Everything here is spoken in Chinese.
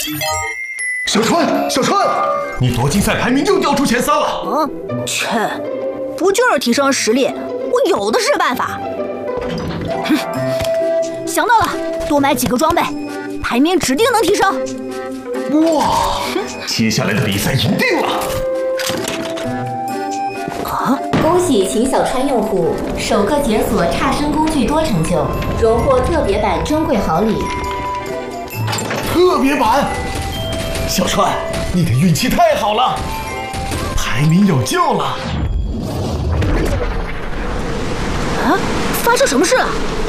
小川，小川，你夺金赛排名又掉出前3了。 切，不就是提升实力，我有的是办法。哼，想到了，多买几个装备，排名指定能提升。 哇，接下来的比赛赢定了！ 恭喜秦小川用户首个解锁差生工具多成就，荣获特别版珍贵好礼。 特别版，小川，你的运气太好了，排名有救了。 发生什么事了？